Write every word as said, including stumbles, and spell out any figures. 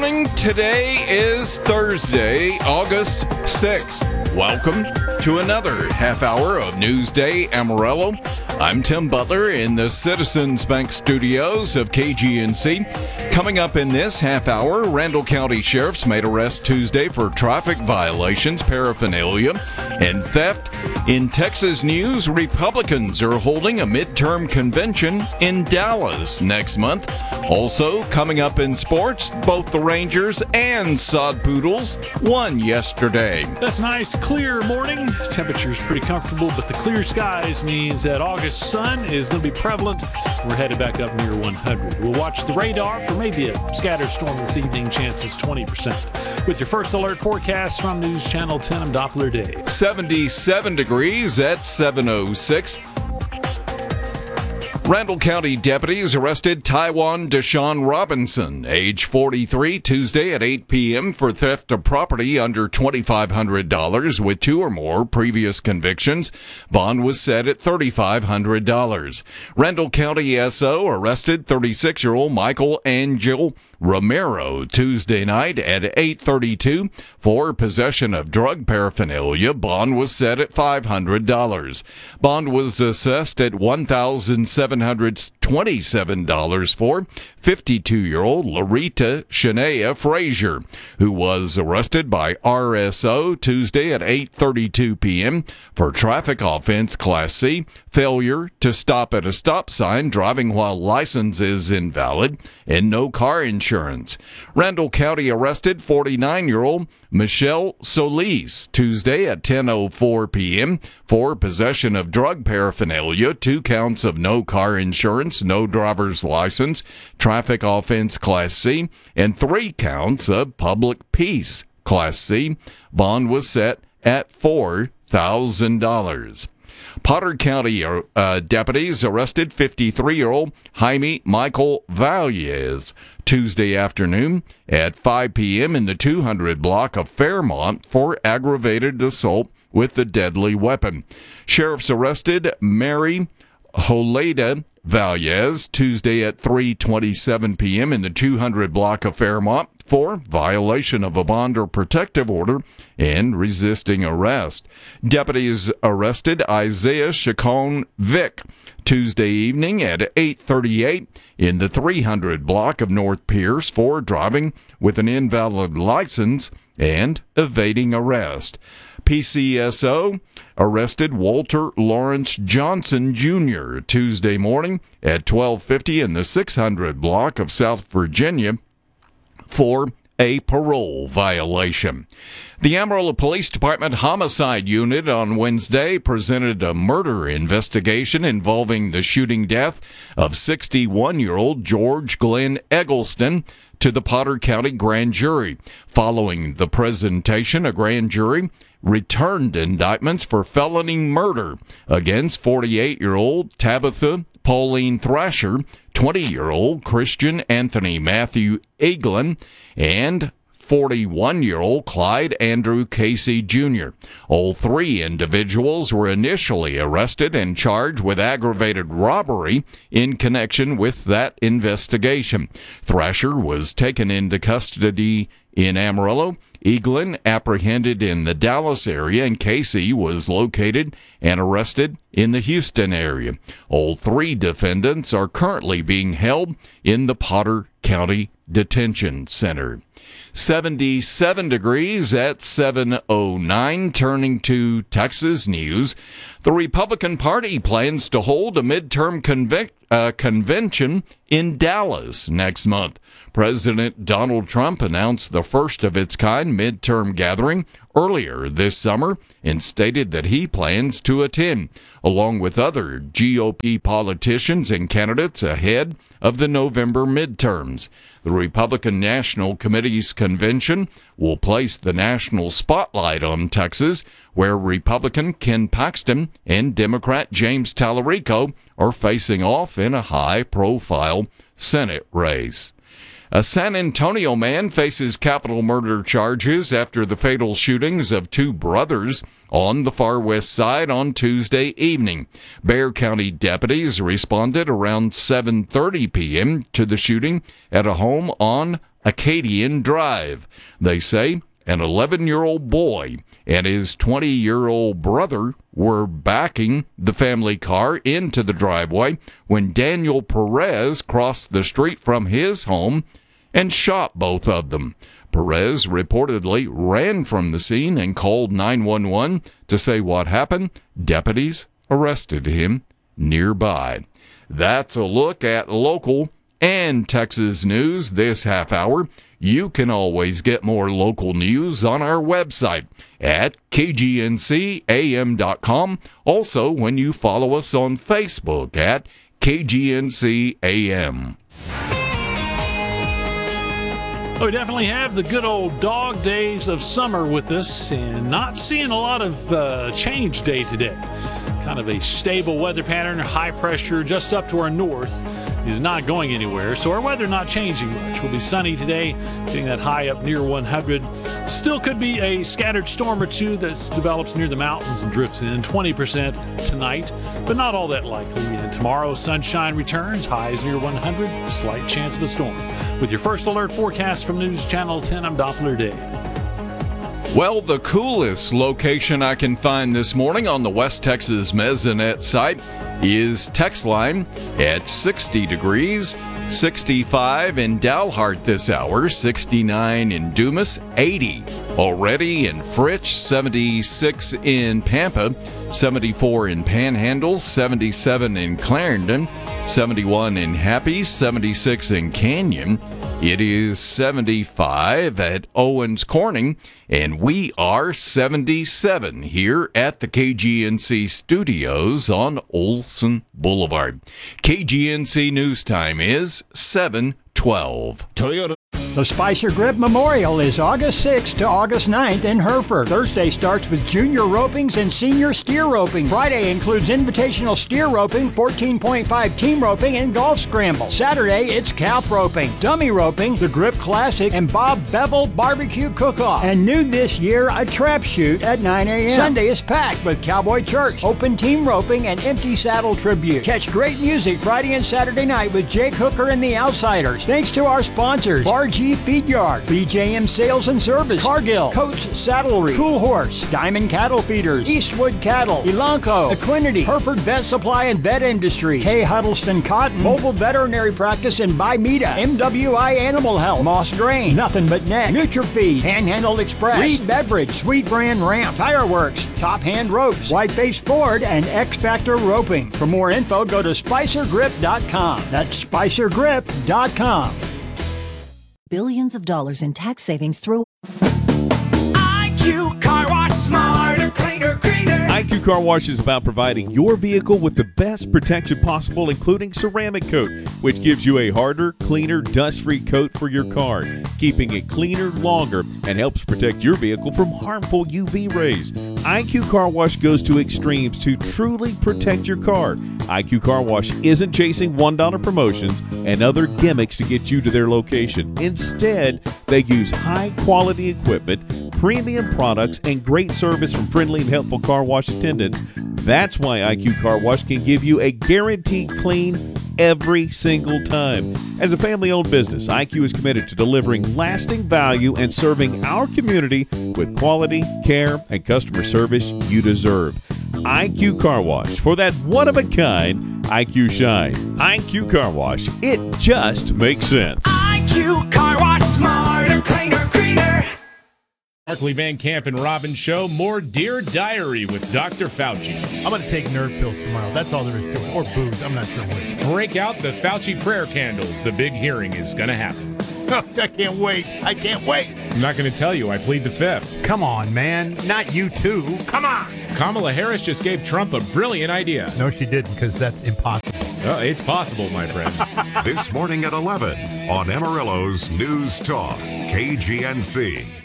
morning. Today is Thursday, August sixth. Welcome to another half hour of Newsday Amarillo. I'm Tim Butler in the Citizens Bank studios of K G N C. Coming up in this half hour, Randall County Sheriffs made arrest Tuesday for traffic violations, paraphernalia, and theft. In Texas news, Republicans are holding a midterm convention in Dallas next month. Also, coming up in sports, both the Rangers and Sod Poodles won yesterday. That's a nice, clear morning. Temperature's pretty comfortable, but the clear skies means that August sun is going to be prevalent. We're headed back up near one hundred. We'll watch the radar for maybe a scattered storm this evening, chances twenty percent. With your first alert forecast from News Channel ten, I'm Doppler Day. seventy-seven degrees at seven oh six. Randall County deputies arrested Taiwan Deshaun Robinson, age forty-three, Tuesday at eight p.m. for theft of property under twenty-five hundred dollars with two or more previous convictions. Bond was set at thirty-five hundred dollars. Randall County S O arrested thirty-six-year-old Michael Angel Romero Tuesday night at eight thirty-two for possession of drug paraphernalia. Bond was set at five hundred dollars. Bond was assessed at one thousand seven hundred twenty-seven dollars for fifty-two-year-old Larita Shania Frazier, who was arrested by R S O Tuesday at eight thirty-two p.m. for traffic offense Class C, failure to stop at a stop sign, driving while license is invalid, and no car insurance. Randall County arrested forty-nine-year-old Michelle Solis Tuesday at ten oh four p.m. for possession of drug paraphernalia, two counts of no car insurance, no driver's license, traffic offense Class C, and three counts of public peace Class C. Bond was set at four thousand dollars. Potter County uh, deputies arrested fifty-three-year-old Jaime Michael Valles Tuesday afternoon at five p.m. in the two hundred block of Fairmont for aggravated assault with a deadly weapon. Sheriffs arrested Mary Holeda Valles Tuesday at three twenty-seven p.m. in the two hundred block of Fairmont for violation of a bond or protective order and resisting arrest. Deputies arrested Isaiah Chacon Vick Tuesday evening at eight thirty-eight in the three hundred block of North Pierce for driving with an invalid license and evading arrest. P C S O arrested Walter Lawrence Johnson Junior Tuesday morning at twelve fifty in the six hundred block of South Virginia for a parole violation. The Amarillo Police Department Homicide Unit on Wednesday presented a murder investigation involving the shooting death of sixty-one-year-old George Glenn Eggleston to the Potter County Grand Jury. Following the presentation, a grand jury returned indictments for felony murder against forty-eight-year-old Tabitha Pauline Thrasher, twenty-year-old Christian Anthony Matthew Eaglin, and forty-one-year-old Clyde Andrew Casey Junior All three individuals were initially arrested and charged with aggravated robbery in connection with that investigation. Thrasher was taken into custody in Amarillo, Eaglin apprehended in the Dallas area, and Casey was located and arrested in the Houston area. All three defendants are currently being held in the Potter County Detention Center. seventy-seven degrees at seven oh nine. Turning to Texas news, the Republican Party plans to hold a midterm convic- uh, convention in Dallas next month. President Donald Trump announced the first of its kind midterm gathering earlier this summer and stated that he plans to attend, along with other G O P politicians and candidates ahead of the November midterms. The Republican National Committee's convention will place the national spotlight on Texas, where Republican Ken Paxton and Democrat James Tallarico are facing off in a high-profile Senate race. A San Antonio man faces capital murder charges after the fatal shootings of two brothers on the far west side on Tuesday evening. Bexar County deputies responded around seven thirty p.m. to the shooting at a home on Acadian Drive. They say an eleven-year-old boy and his twenty-year-old brother were backing the family car into the driveway when Daniel Perez crossed the street from his home and shot both of them. Perez reportedly ran from the scene and called nine one one to say what happened. Deputies arrested him nearby. That's a look at local and Texas news this half hour. You can always get more local news on our website at K G N C A M dot com. Also, when you follow us on Facebook at K G N C A M. Oh, we definitely have the good old dog days of summer with us, and not seeing a lot of uh, change day to day. Kind of a stable weather pattern, high pressure just up to our north is not going anywhere, so our weather not changing much. Will be sunny today, getting that high up near one hundred. Still could be a scattered storm or two that develops near the mountains and drifts in. twenty percent tonight, but not all that likely. And tomorrow, sunshine returns, highs near one hundred, slight chance of a storm. With your first alert forecast from News Channel ten, I'm Doppler Dave. Well, the coolest location I can find this morning on the West Texas Mesonet site is Texline at sixty degrees, sixty-five in Dalhart this hour, sixty-nine in Dumas, eighty already in Fritch, seventy-six in Pampa, seventy-four in Panhandle, seventy-seven in Clarendon, seventy-one in Happy, seventy-six in Canyon. It is seventy-five at Owens Corning, and we are seventy-seven here at the K G N C studios on Olson Boulevard. K G N C News Time is seven twelve. Toyota. The Spicer Grip Memorial is August sixth to August ninth in Hereford. Thursday starts with junior ropings and senior steer roping. Friday includes invitational steer roping, fourteen point five team roping, and golf scramble. Saturday, it's calf roping, dummy roping, the Grip Classic, and Bob Bevel Barbecue Cook-Off. And new this year, a trap shoot at nine a.m. Sunday is packed with Cowboy Church, open team roping, and empty saddle tribute. Catch great music Friday and Saturday night with Jake Hooker and the Outsiders. Thanks to our sponsors, Bar G Feed Yard, B J M Sales and Service, Cargill, Coach Saddlery, Cool Horse, Diamond Cattle Feeders, Eastwood Cattle, Elanco, Equinity, Hereford Vet Supply and Vet Industry, K. Huddleston Cotton, Mobile Veterinary Practice and Bimeda, M W I Animal Health, Moss Grain, Nothing But Neck, NutriFeed, Panhandle Express, Reed Beverage, Sweet Brand Ramp, Tire Works, Top Hand Ropes, Whiteface Ford, and X Factor Roping. For more info, go to spicer grip dot com. That's spicer grip dot com. Billions of dollars in tax savings through I Q Car Wash, smarter, cleaner, greener. I Q Car Wash is about providing your vehicle with the best protection possible, including ceramic coat, which gives you a harder, cleaner, dust-free coat for your car, keeping it cleaner longer and helps protect your vehicle from harmful U V rays. I Q Car Wash goes to extremes to truly protect your car. I Q Car Wash isn't chasing one dollar promotions and other gimmicks to get you to their location. Instead, they use high-quality equipment, premium products, and great service from friendly and helpful car wash attendants. That's why I Q Car Wash can give you a guaranteed clean every single time. As a family-owned business, I Q is committed to delivering lasting value and serving our community with quality, care, and customer service you deserve. I Q Car Wash, for that one-of-a-kind I Q shine. I Q Car Wash, it just makes sense. I Q Car Wash, smarter, cleaner, greener. Markley Van Camp and Robbins Show, more Dear Diary with Doctor Fauci. I'm going to take nerd pills tomorrow. That's all there is to it. Or booze. I'm not sure what. Break out the Fauci prayer candles. The big hearing is going to happen. Oh, I can't wait. I can't wait. I'm not going to tell you. I plead the fifth. Come on, man. Not you too. Come on. Kamala Harris just gave Trump a brilliant idea. No, she didn't, because that's impossible. Oh, it's possible, my friend. This morning at eleven on Amarillo's News Talk, K G N C.